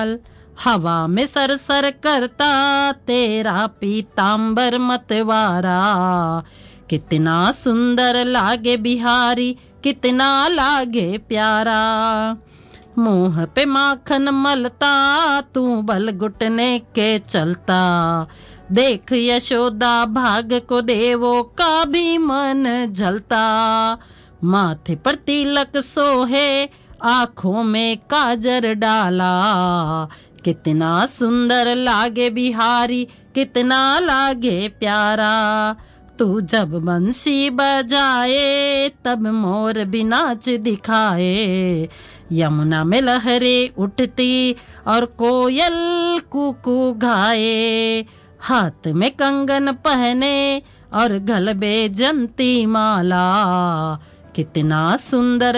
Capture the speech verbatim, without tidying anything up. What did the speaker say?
लाल। हवा में सरसर करता तेरा पीतांबर मतवारा, कितना सुंदर लागे बिहारी, कितना लागे प्यारा। मुंह पे माखन मलता तू बल घुटने के चलता, देख यशोदा भाग को देवों का भी मन जलता। माथे पर तिलक सोहे आंखों में काजर डाला, कितना सुंदर लागे बिहारी, कितना लागे प्यारा। तू जब बंसी बजाए तब मोर भी नाच दिखाए, यमुना में लहरें उठती और कोयल कूकू गाए। हाथ में कंगन पहने और गल में जंती माला, कितना सुंदर